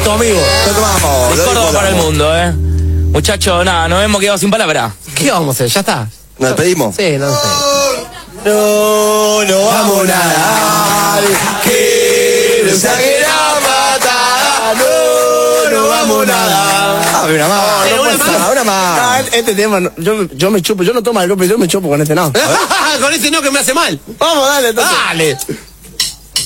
tu amigo. Lo tomamos. De Córdoba para el mundo, Muchachos, nada, nos hemos quedado sin palabras. ¿Qué vamos a hacer? ¿Ya está? ¿Nos despedimos? Sí, no sé. No vamos nada. Que nos saquen a matar. No vamos nada. Una más. No puede ser, una más. Este tema, yo me chupo, yo no tomo alcohol, pero yo me chupo con este no. Con este no que me hace mal. Vamos, dale, entonces. Dale.